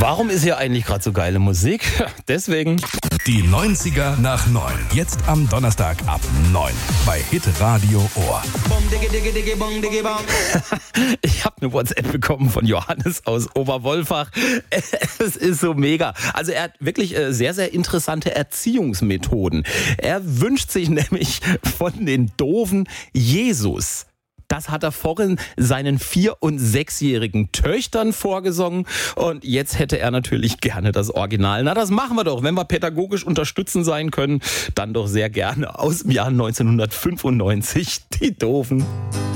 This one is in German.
Warum ist hier eigentlich gerade so geile Musik? Deswegen. Die 90er nach 9. Jetzt am Donnerstag ab 9 bei Hitradio Ohr. Ich habe eine WhatsApp bekommen von Johannes aus Oberwolfach. Es ist so mega. Also er hat wirklich sehr, sehr interessante Erziehungsmethoden. Er wünscht sich nämlich von den Doofen Jesus. Das hat er vorhin seinen 4- und 6-jährigen Töchtern vorgesungen und jetzt hätte er natürlich gerne das Original. Na, das machen wir doch. Wenn wir pädagogisch unterstützend sein können, dann doch sehr gerne aus dem Jahr 1995, die Doofen.